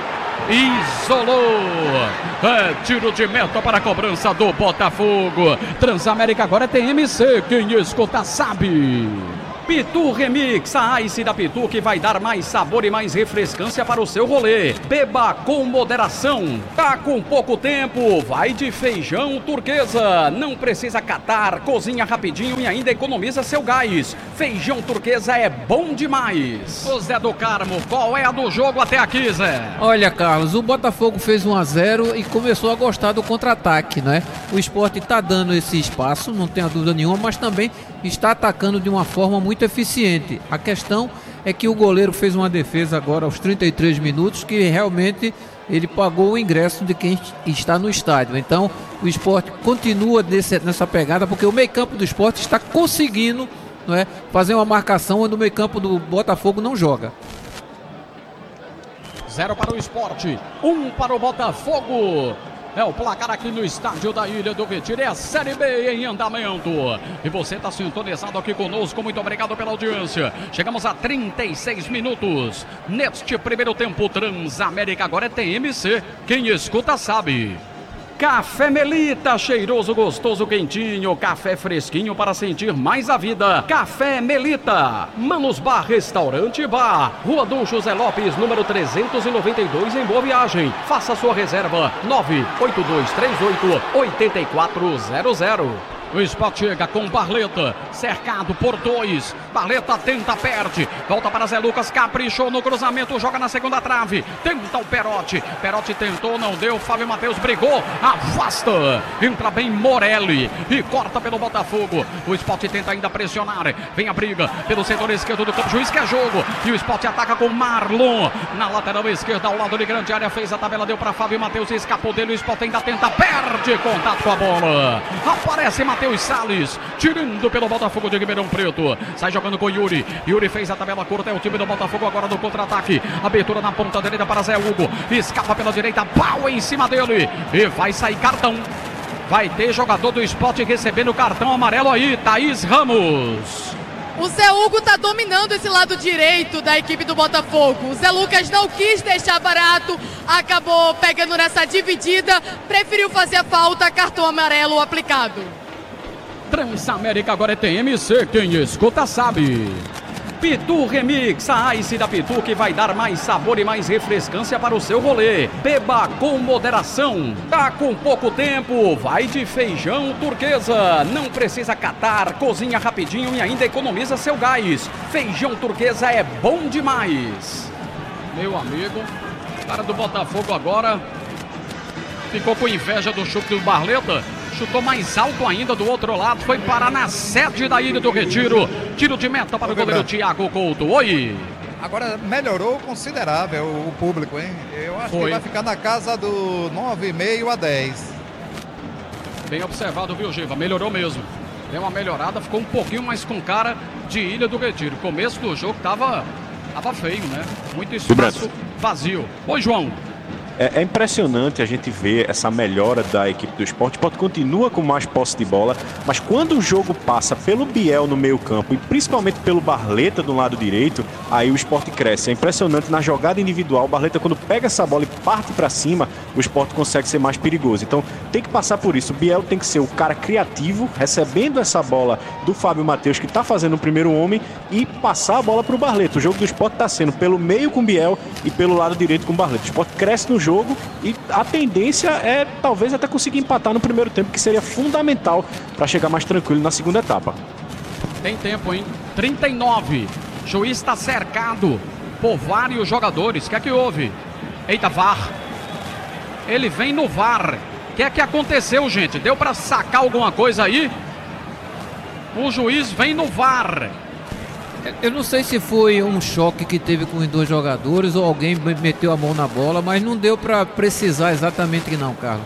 S1: isolou. É tiro de meta para a cobrança do Botafogo. Transamérica agora é T M C, quem escuta sabe. Pitu Remix, a Ice da Pitu que vai dar mais sabor e mais refrescância para o seu rolê. Beba com moderação. Tá com pouco tempo, vai de feijão turquesa. Não precisa catar, cozinha rapidinho e ainda economiza seu gás. Feijão turquesa é bom demais. O Zé do Carmo, qual é a do jogo até aqui, Zé?
S5: Olha, Carlos, o Botafogo fez um a zero e começou a gostar do contra-ataque, né? O Sport está dando esse espaço, não tenha dúvida nenhuma, mas também está atacando de uma forma muito eficiente. A questão é que o goleiro fez uma defesa agora aos trinta e três minutos que realmente ele pagou o ingresso de quem está no estádio. Então o Sport continua nesse, nessa pegada, porque o meio-campo do Sport está conseguindo, não é, fazer uma marcação onde o meio-campo do Botafogo não joga.
S1: Zero para o Sport, um para o Botafogo. É o placar aqui no estádio da Ilha do Retiro. É a Série B em andamento. E você está sintonizado aqui conosco. Muito obrigado pela audiência. Chegamos a trinta e seis minutos. Neste primeiro tempo, Transamérica agora é T M C. Quem escuta sabe. Café Melita, cheiroso, gostoso, quentinho, café fresquinho para sentir mais a vida. Café Melita, Manos Bar, Restaurante e Bar, Rua Dom José Lopes, número trezentos e noventa e dois, em Boa Viagem. Faça sua reserva, nove oito dois três oito oito quatro zero zero. O Sport chega com Barleta, cercado por dois. Barleta tenta, perde. Volta para Zé Lucas, caprichou no cruzamento, joga na segunda trave. Tenta o Perotti. Perotti tentou, não deu. Fábio Matheus brigou, afasta. Entra bem Morelli e corta pelo Botafogo. O Sport tenta ainda pressionar. Vem a briga pelo setor esquerdo do campo. Juiz quer jogo. E o Sport ataca com Marlon. Na lateral esquerda, ao lado de grande área. Fez a tabela, deu para Fábio Matheus. Escapou dele. O Sport ainda tenta, perde contato com a bola. Aparece Matheus Salles, tirando pelo Botafogo de Ribeirão Preto. Sai jogando com Yuri. Yuri fez a tabela curta. É o time do Botafogo agora no contra-ataque. Abertura na ponta direita para Zé Hugo. Escapa pela direita. Pau em cima dele. E vai sair cartão. Vai ter jogador do Sport recebendo cartão amarelo aí. Thaís Ramos.
S2: O Zé Hugo tá dominando esse lado direito da equipe do Botafogo. O Zé Lucas não quis deixar barato, acabou pegando nessa dividida, preferiu fazer a falta, cartão amarelo aplicado.
S1: Transamérica agora é T M C, quem escuta sabe. Pitu Remix, a Ice da Pitu que vai dar mais sabor e mais refrescância para o seu rolê. Beba com moderação. Tá com pouco tempo, vai de feijão turquesa. Não precisa catar, cozinha rapidinho e ainda economiza seu gás. Feijão turquesa é bom demais. Meu amigo, cara do Botafogo agora ficou com inveja do chute do Barleta. Chutou mais alto ainda do outro lado. Foi parar na sede da Ilha do Retiro. Tiro de meta para o goleiro Thiago Couto. Oi.
S7: Agora melhorou considerável o público, hein? Eu acho Foi. que vai ficar na casa do nove e meio a dez.
S1: Bem observado, viu, Giva? Melhorou mesmo. Deu uma melhorada, ficou um pouquinho mais com cara de Ilha do Retiro. O começo do jogo tava, tava feio, né? Muito espaço vazio. Oi, João.
S6: É, é impressionante a gente ver essa melhora da equipe do Sport. O Sport continua com mais posse de bola, mas quando o jogo passa pelo Biel no meio campo e principalmente pelo Barleta do lado direito, aí o Sport cresce. É impressionante na jogada individual, o Barleta quando pega essa bola e parte para cima, o Sport consegue ser mais perigoso. Então tem que passar por isso. O Biel tem que ser o cara criativo, recebendo essa bola do Fábio Matheus, que está fazendo o primeiro homem, e passar a bola para o Barleta. O jogo do Sport está sendo pelo meio com o Biel e pelo lado direito com o Barleta. O Sport cresce no jogo e a tendência é talvez até conseguir empatar no primeiro tempo, que seria fundamental para chegar mais tranquilo na segunda etapa.
S1: Tem tempo, hein? trinta e nove. Juiz está cercado por vários jogadores. O que é que houve? Eita, V A R. Ele vem no V A R. O que é que aconteceu, gente? Deu para sacar alguma coisa aí? O juiz vem no V A R.
S5: Eu não sei se foi um choque que teve com os dois jogadores ou alguém meteu a mão na bola, mas não deu para precisar exatamente que não, Carlos.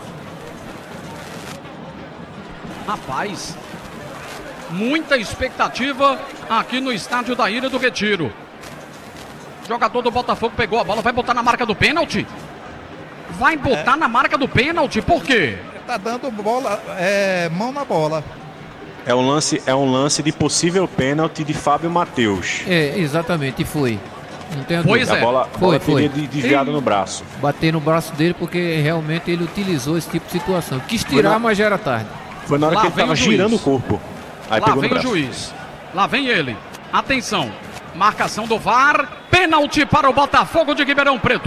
S1: Rapaz, muita expectativa aqui no estádio da Ilha do Retiro. O jogador do Botafogo pegou a bola, vai botar na marca do pênalti? Vai botar é. na marca do pênalti, por quê?
S7: Tá dando bola, é, mão na bola.
S6: É um lance, é um lance de possível pênalti de Fábio Matheus.
S5: É, exatamente, foi. Não tem
S1: Pois
S5: dúvida.
S1: é.
S6: A bola, a
S5: Foi,
S6: bola
S5: foi.
S6: teria desviada no braço.
S5: Bater no braço dele porque realmente ele utilizou esse tipo de situação. Quis tirar,
S6: na-
S5: mas já era tarde.
S6: Foi na hora
S1: Lá
S6: que ele
S1: vem
S6: tava
S1: o juiz.
S6: girando o corpo. Aí
S1: Lá
S6: pegou
S1: vem
S6: no
S1: o
S6: braço.
S1: juiz. Lá vem ele. Atenção. Marcação do V A R. Pênalti para o Botafogo de Ribeirão Preto.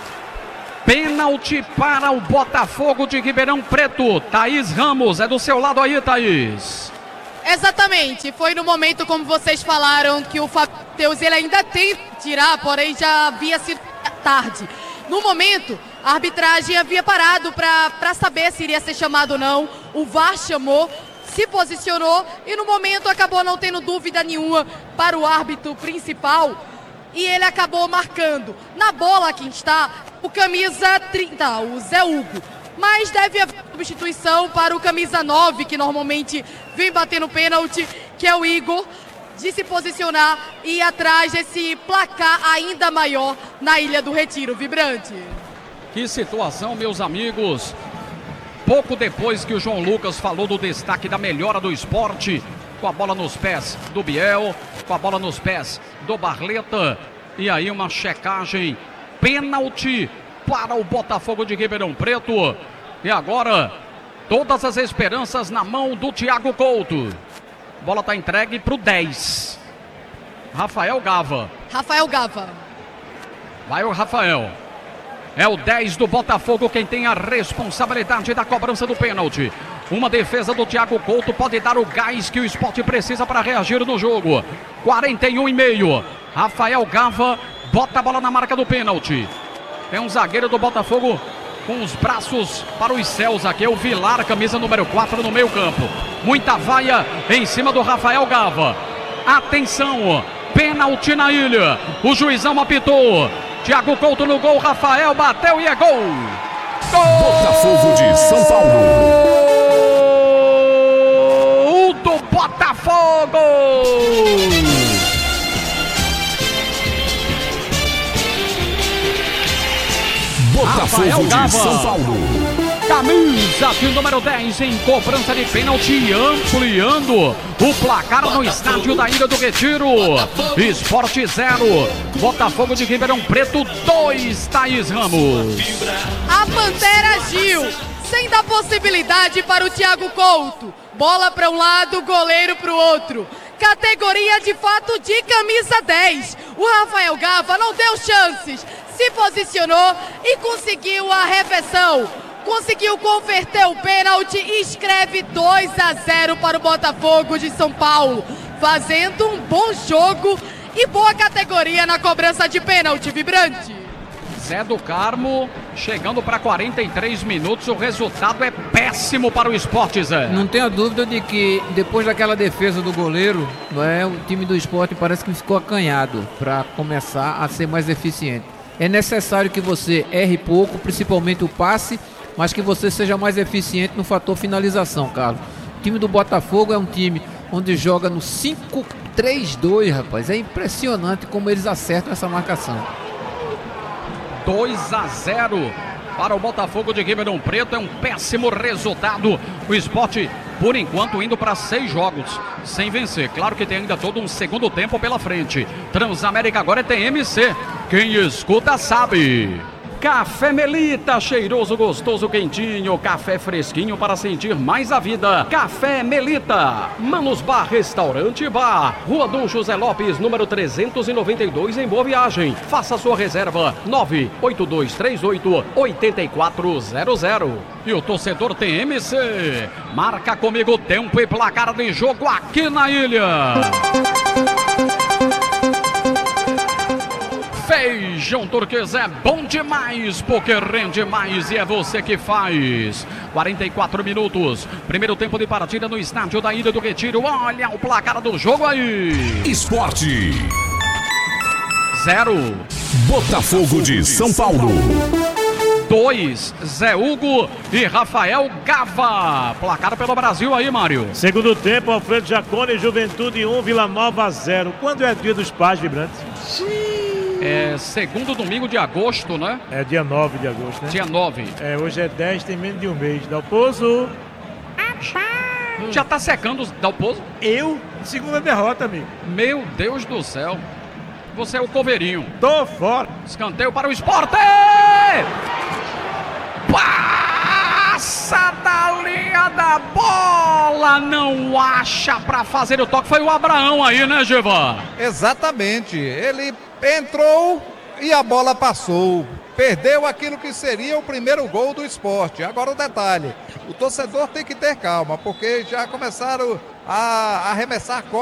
S1: Pênalti para o Botafogo de Ribeirão Preto. Thaís Ramos, é do seu lado aí, Thaís.
S2: Exatamente, foi no momento, como vocês falaram, que o Matheus ele ainda tem que tirar, porém já havia sido tarde. No momento, a arbitragem havia parado para saber se iria ser chamado ou não. O V A R chamou, se posicionou e no momento acabou não tendo dúvida nenhuma para o árbitro principal e ele acabou marcando. Na bola quem está, o camisa trinta, o Zé Hugo. Mas deve haver substituição para o camisa nove, que normalmente vem batendo pênalti, que é o Igor, de se posicionar e ir atrás desse placar ainda maior na Ilha do Retiro. Vibrante.
S1: Que situação, meus amigos. Pouco depois que o João Lucas falou do destaque da melhora do esporte, com a bola nos pés do Biel, com a bola nos pés do Barleta, e aí uma checagem, pênalti para o Botafogo de Ribeirão Preto. E agora, todas as esperanças na mão do Thiago Couto. Bola está entregue para o dez. Rafael Gava.
S2: Rafael Gava.
S1: Vai o Rafael. É o dez do Botafogo quem tem a responsabilidade da cobrança do pênalti. Uma defesa do Thiago Couto pode dar o gás que o Sport precisa para reagir no jogo. quarenta e um e meio. Rafael Gava bota a bola na marca do pênalti. Tem um zagueiro do Botafogo com os braços para os céus aqui. É o Vilar, camisa número quatro no meio campo. Muita vaia em cima do Rafael Gava. Atenção, pênalti na ilha. O juizão apitou. Thiago Couto no gol, Rafael bateu e é gol. Gol
S4: Botafogo de São Paulo.
S1: do Botafogo.
S4: Botafogo de São Paulo.
S1: Camisa de número dez em cobrança de pênalti, ampliando o placar no estádio da Ilha do Retiro. Esporte zero, Botafogo de Ribeirão Preto dois, Thaís Ramos.
S2: A Pantera agiu, sem dar possibilidade para o Thiago Couto. Bola para um lado, goleiro para o outro. Categoria de fato de camisa dez. O Rafael Gava não deu chances, se posicionou e conseguiu a reversão. Conseguiu converter o pênalti e escreve dois a zero para o Botafogo de São Paulo, fazendo um bom jogo e boa categoria na cobrança de pênalti. Vibrante.
S1: Zé do Carmo chegando para quarenta e três minutos, o resultado é péssimo para o Sport, Zé.
S5: Não tenha dúvida de que depois daquela defesa do goleiro, não é, o time do Sport parece que ficou acanhado para começar a ser mais eficiente. É necessário que você erre pouco, principalmente o passe, mas que você seja mais eficiente no fator finalização, Carlos. O time do Botafogo é um time onde joga no cinco três dois, rapaz. É impressionante como eles acertam essa marcação.
S1: dois a zero para o Botafogo de Ribeirão Preto, é um péssimo resultado. O Sport, por enquanto, indo para seis jogos sem vencer. Claro que tem ainda todo um segundo tempo pela frente. Transamérica agora é T M C. Quem escuta sabe. Café Melita, cheiroso, gostoso, quentinho, café fresquinho para sentir mais a vida. Café Melita, Manos Bar, Restaurante e Bar, Rua Dom José Lopes, número trezentos e noventa e dois, em Boa Viagem. Faça sua reserva, nove oito dois três oito, oito quatro zero zero. E o torcedor T M C, marca comigo tempo e placar de jogo aqui na ilha. Feijão turquesa é bom demais, porque rende mais e é você que faz. quarenta e quatro minutos, primeiro tempo de partida no estádio da Ilha do Retiro. Olha o placar do jogo aí.
S4: Esporte
S1: Zero.
S4: Botafogo de São Paulo.
S1: Dois, Zé Hugo e Rafael Gava. Placar pelo Brasil aí, Mário.
S3: Segundo tempo, Alfredo Jacone, Juventude um, Vila Nova zero. Quando é dia dos pais, Vibrantes?
S1: É segundo domingo de agosto, né?
S3: É dia nove de agosto, né?
S1: Dia nove.
S3: É, hoje é dez, tem menos de um mês. Dalpozo.
S1: Já tá secando o Dalpozo?
S3: Eu, segunda derrota, amigo.
S1: Meu Deus do céu. Você é o coveirinho.
S3: Tô fora.
S1: Escanteio para o Sport. Passa da linha da bola. Não acha para fazer o toque. Foi o Abraão aí, né, Giva?
S7: Exatamente. Ele entrou e a bola passou. Perdeu aquilo que seria o primeiro gol do Sport. Agora o detalhe, o torcedor tem que ter calma, porque já começaram a arremessar